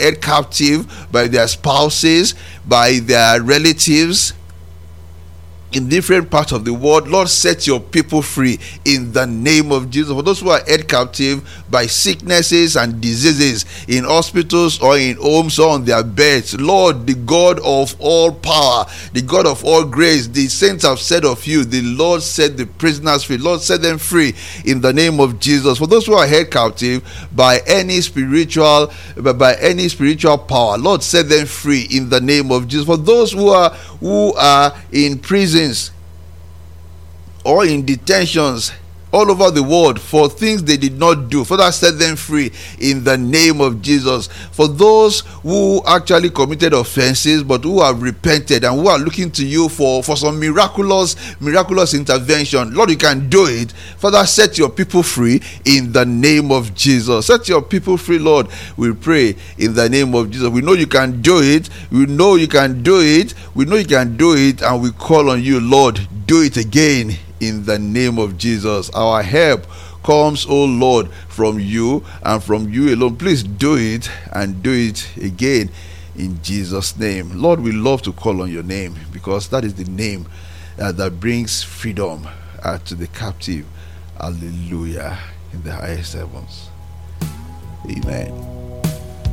held captive by their spouses, by their relatives in different parts of the world, Lord, set your people free in the name of Jesus. For those who are held captive by sicknesses and diseases in hospitals or in homes or on their beds, Lord, the God of all power, the God of all grace, the saints have said of you, the Lord set the prisoners free. Lord, set them free in the name of Jesus. For those who are held captive by any spiritual power, Lord, set them free in the name of Jesus. For those who are in prisons or in detentions all over the world for things they did not do, Father, set them free in the name of Jesus. For those who actually committed offenses but who have repented and who are looking to you for some miraculous intervention, Lord, you can do it. Father, set your people free in the name of Jesus. Set your people free, Lord, we pray in the name of Jesus. We know you can do it. We know you can do it. We know you can do it, and we call on you, Lord, do it again in the name of Jesus. Our help comes, oh Lord, from you and from you alone. Please do it and do it again in Jesus' name. Lord, we love to call on your name because that is the name that brings freedom to the captive. Hallelujah. In the highest heavens. Amen.